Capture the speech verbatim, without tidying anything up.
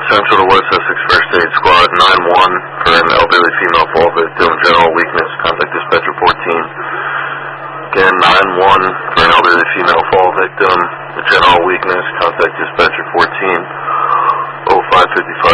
Central to West Essex First Aid Squad, nine one for an elderly female fall victim, general weakness, contact dispatcher fourteen. Again, nine one for an elderly female fall victim, general weakness, contact dispatcher fourteen. oh five fifty-five